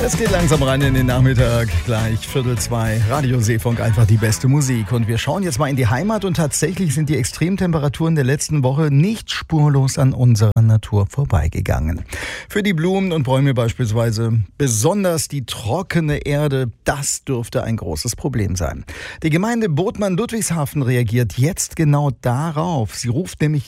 Es geht langsam rein in den Nachmittag, gleich 1:45, Radio Seefunk, einfach die beste Musik. Und wir schauen jetzt mal in die Heimat und tatsächlich sind die Extremtemperaturen der letzten Woche nicht spurlos an unserer Natur vorbeigegangen. Für die Blumen und Bäume beispielsweise, besonders die trockene Erde, das dürfte ein großes Problem sein. Die Gemeinde Bodman-Ludwigshafen reagiert jetzt genau darauf. Sie ruft nämlich